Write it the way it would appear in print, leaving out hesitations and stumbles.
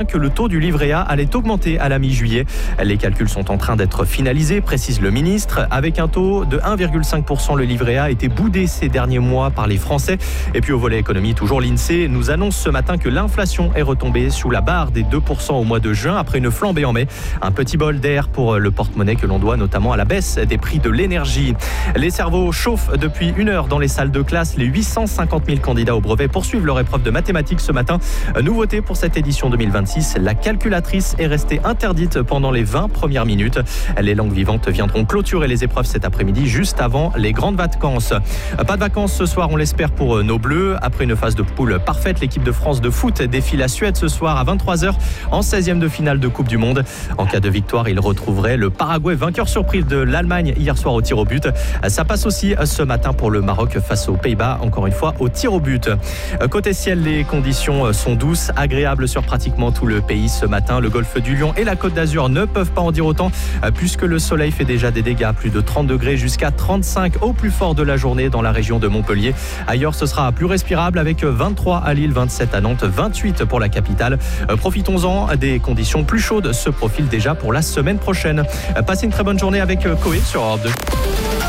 que le taux du livret A allait augmenter à la mi-juillet. Les calculs sont en train d'être finalisés, précise le ministre. Avec un taux de 1,5%, le livret A a été boudé ces derniers mois par les Français. Et puis au volet économie, toujours l'INSEE nous annonce ce matin que l'inflation est retombée sous la barre des 2% au mois de juin après une flambée en mai. Un petit bol d'air pour le porte-monnaie que l'on doit notamment à la baisse des prix de l'énergie. Les cerveaux chauffent depuis 1 heure dans les salles de classe. Les 850 000 candidats au brevet poursuivent leur épreuve de mathématiques ce matin. Nouveauté pour cette édition 2026, la calculatrice est restée interdite pendant les 20 premières minutes. Les langues vivantes viendront clôturer les épreuves cet après-midi, juste avant les grandes vacances. Pas de vacances ce soir, on l'espère pour nos Bleus. Après une phase de poule parfaite, l'équipe de France de foot défie la Suède ce soir à 23h en 16e de finale de Coupe du Monde. En cas de victoire, il retrouverait le Paraguay, vainqueur surprise de l'Allemagne hier soir au tir au but. Ça passe aussi ce matin pour le Maroc face aux Pays-Bas, encore une fois au tir au but. Côté ciel, les conditions sont douces, agréables sur pratiquement tout le pays ce matin. Le golfe du Lion et la Côte d'Azur ne peuvent pas en dire autant puisque le soleil fait déjà des dégâts. Plus de 30 degrés jusqu'à 35 au plus fort de la journée dans la région de Montpellier. Ailleurs, ce sera plus respirable avec 23 à Lille, 27 à Nantes, 28 pour la capitale. Profitons-en, des conditions plus chaudes se profilent déjà pour la semaine prochaine. Passez une très bonne journée avec Koé sur Europe 2.